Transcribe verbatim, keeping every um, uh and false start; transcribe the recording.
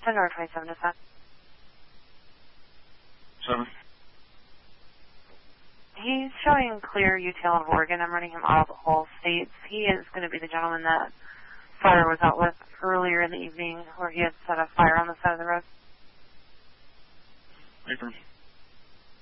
ten or twenty-seven is that? Seven. He's showing clear U T L of Oregon. I'm running him out of all states. He is going to be the gentleman that fire was out with earlier in the evening where he had set a fire on the side of the road. Affirm.